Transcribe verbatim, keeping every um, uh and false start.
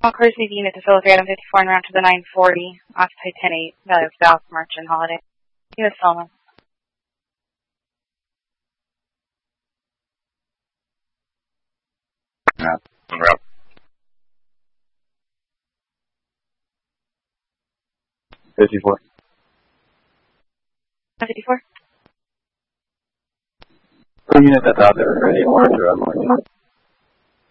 All cars need unit to Philip Adam fifty-four and route to the nine forty, occupy ten eight, value of South Merchant Holiday. U S Solomon. Yeah, on route. fifty-four. fifty-four. Per unit that's out there, ready, marker, unmarked.